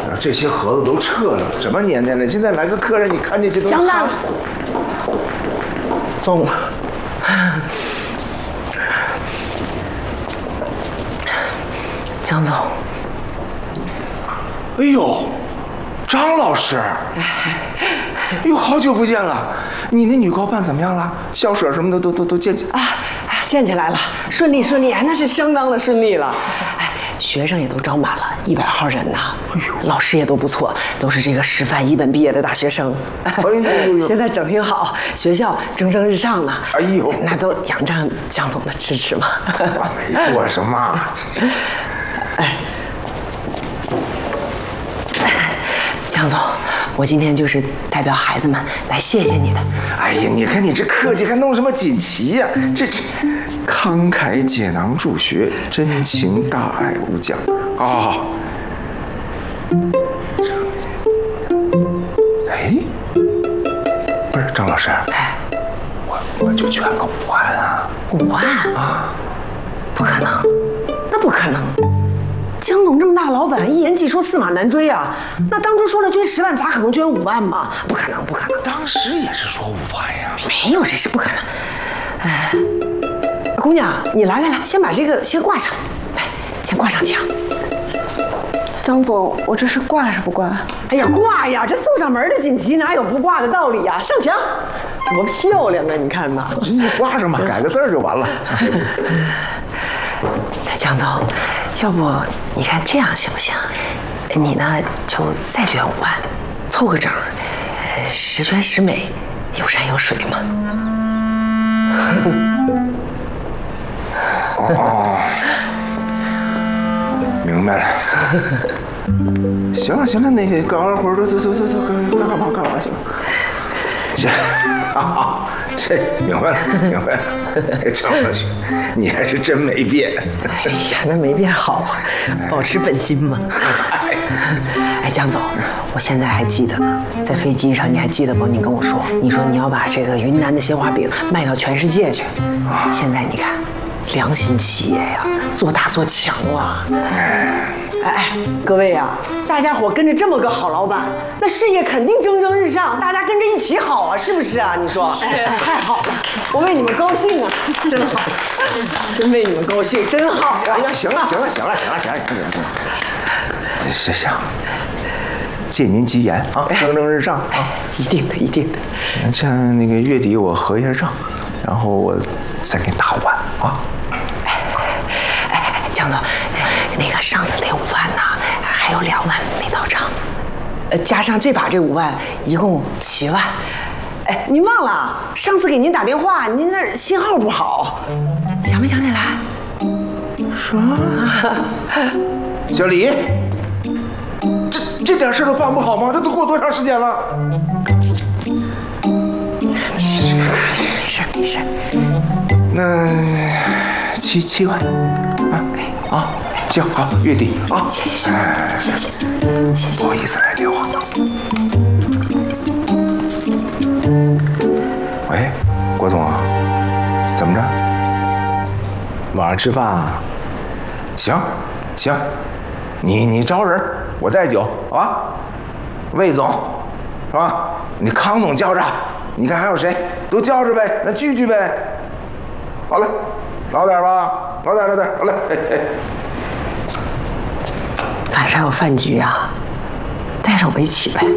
这些盒子都撤了，什么年代了？现在来个客人，你看这都张大总， 江总， 哎呦，张老师，哎呦，好久不见了！你那女高办怎么样了？校舍什么的都建起啊，建起来了，顺利，那是相当的顺利了。哎，学生也都招满了，100号人呢。老师也都不错，都是这个师范一本毕业的大学生。哎呦，现在整挺好，学校蒸蒸日上呢。 哎呦， 那都仰仗江总的支持嘛。 我没做什么。 哎，江总，我今天就是代表孩子们来谢谢你的。 哎呀，你看你这客气，还弄什么锦旗呀？这慷慨解囊助学，真情大爱无疆。好。哎，不是张老师， 哎， 我就捐个5万啊 ！5万啊？ 不可能，那不可能。江总这么大老板，一言既出驷马难追啊！那当初说了捐10万，咋可能捐5万嘛？不可能。 当时也是说5万呀。 没有，这是不可能。哎，姑娘，你来，先把这个先挂上，来，先挂上墙。 张总，我这是挂是不挂？ 哎呀，挂呀！这送上门的锦旗哪有不挂的道理呀？上墙，多漂亮啊！你看呐， 你挂上吧，改个字就完了。 江总，要不你看这样行不行？你呢就再捐5万，凑个整，10全10美，有山有水嘛。 哦，明白了。行了，那个干完活都干嘛行？这明白了，张老师，你还是真没变。 哎呀，那没变好，保持本心嘛。哎，江总，我现在还记得呢，在飞机上你还记得不？你跟我说，你说你要把这个云南的鲜花饼卖到全世界去。现在你看，良心企业呀，做大做强啊。哎，各位啊，大家伙跟着这么个好老板，那事业肯定蒸蒸日上，大家跟着一起好啊，是不是啊？你说，太好了，我为你们高兴啊，真好，真为你们高兴，真好。 哎呀，行了，行，借您吉言啊，蒸蒸日上啊， 一定的。 像那个月底我核一下账，然后我再给你打5万啊。 哎，江总。那个上次那5万呢，还有2万没到账，加上这把这5万，一共7万。哎，您忘了上次给您打电话，您那信号不好，想没想起来？ 什么？小李，这点事都办不好吗？这都过多长时间了？ 没事。 那7万啊。行，好，月底啊！ 谢谢。 不好意思来电话。喂，郭总啊，怎么着？晚上吃饭啊？行，你招人，我带酒，好吧？魏总，是吧？你康总叫着，你看还有谁？都叫着呗，那聚呗。好嘞，老点吧，老点，好嘞， 晚上有饭局啊，带上我一起呗。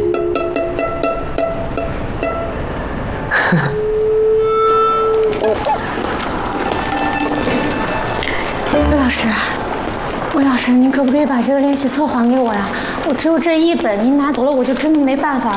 魏老师，您可不可以把这个练习册还给我呀？我只有这1本，您拿走了我就真的没办法了。